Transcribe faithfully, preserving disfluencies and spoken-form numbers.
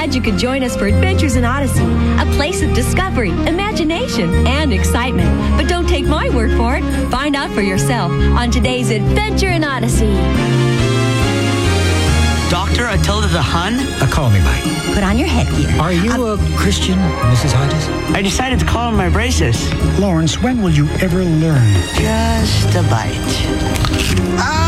glad you could join us for Adventures in Odyssey, a place of discovery, imagination, and excitement. But don't take my word for it. Find out for yourself on today's Adventure in Odyssey. Doctor Attila the Hun? Uh, call me Mike. Put on your headgear. Are you a Christian, Missus Hodges? I decided to call on my braces. Lawrence, when will you ever learn? Just a bite.